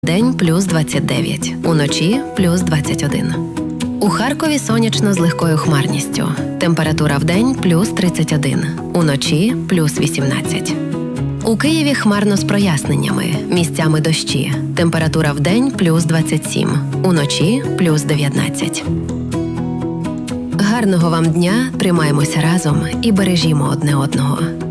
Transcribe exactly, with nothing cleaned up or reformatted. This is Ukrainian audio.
День плюс двадцять дев'ять, уночі плюс двадцять один. У Харкові сонячно з легкою хмарністю. Температура вдень плюс тридцять один, уночі плюс вісімнадцять. У Києві хмарно з проясненнями, місцями дощі. Температура вдень плюс двадцять сім, уночі плюс дев'ятнадцять. Гарного вам дня, тримаємося разом і бережімо одне одного.